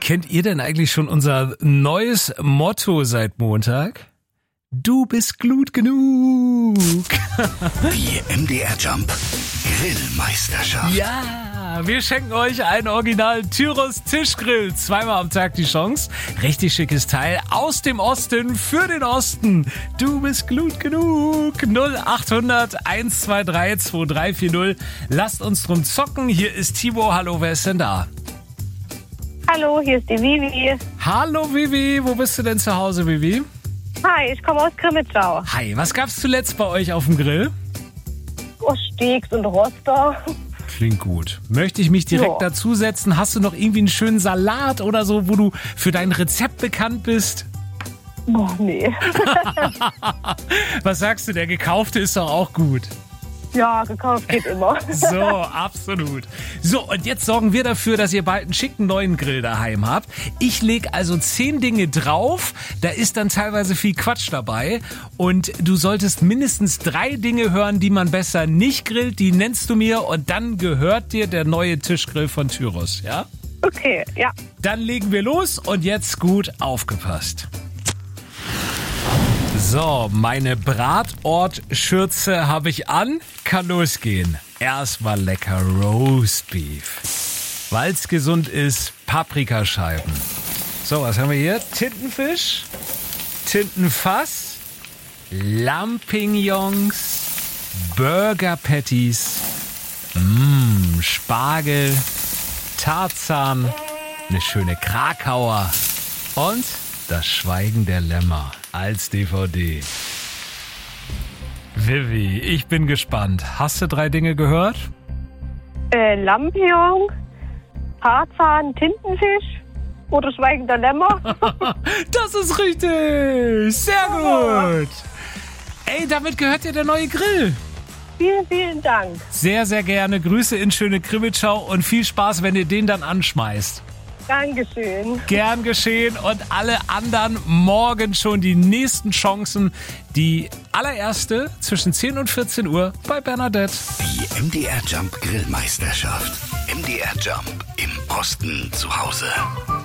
Kennt ihr denn eigentlich schon unser neues Motto seit Montag? Du bist Glut genug. Die MDR Jump Grillmeisterschaft. Ja, wir schenken euch einen Original Tyros Tischgrill. 2-mal am Tag die Chance. Richtig schickes Teil aus dem Osten für den Osten. Du bist Glut genug. 0800 123 2340. Lasst uns drum zocken. Hier ist Timo. Hallo, wer ist denn da? Hallo, hier ist die Vivi. Hallo Vivi, wo bist du denn zu Hause, Vivi? Hi, ich komme aus Grimmitschau. Hi, was gab's zuletzt bei euch auf dem Grill? Oh, Steaks und Roster. Klingt gut. Möchte ich mich direkt dazusetzen? Hast du noch irgendwie einen schönen Salat oder so, wo du für dein Rezept bekannt bist? Oh, nee. Was sagst du, der gekaufte ist doch auch gut. Ja, gekauft geht immer. So, absolut. So, und jetzt sorgen wir dafür, dass ihr bald einen schicken neuen Grill daheim habt. Ich lege also 10 Dinge drauf. Da ist dann teilweise viel Quatsch dabei. Und du solltest mindestens 3 Dinge hören, die man besser nicht grillt. Die nennst du mir und dann gehört dir der neue Tischgrill von Tyros, ja? Okay, ja. Dann legen wir los und jetzt gut aufgepasst. So, meine Bratort-Schürze habe ich an. Kann losgehen. Erstmal lecker Roastbeef. Weil's gesund ist, Paprikascheiben. So, was haben wir hier? Tintenfisch, Tintenfass, Lampignons, Burger Patties, Spargel, Tarzan, eine schöne Krakauer und das Schweigen der Lämmer als DVD. Vivi, ich bin gespannt. Hast du 3 Dinge gehört? Lampion, Tarzan, Tintenfisch oder Schweigender Lämmer. Das ist richtig. Sehr gut. Ey, damit gehört dir der neue Grill. Vielen, vielen Dank. Sehr, sehr gerne. Grüße in schöne Grimmitschau und viel Spaß, wenn ihr den dann anschmeißt. Dankeschön. Gern geschehen und alle anderen morgen schon die nächsten Chancen. Die allererste zwischen 10 und 14 Uhr bei Bernadette. Die MDR Jump Grillmeisterschaft. MDR Jump im Osten zu Hause.